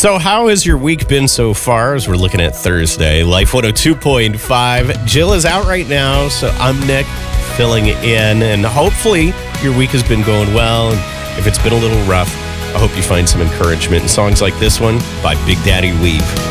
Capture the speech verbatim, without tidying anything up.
So how has your week been so far as we're looking at Thursday? Life one oh two point five. Jill is out right now, so I'm Nick filling in, and hopefully your week has been going well. And if it's been a little rough, I hope you find some encouragement in songs like this one by Big Daddy Weave.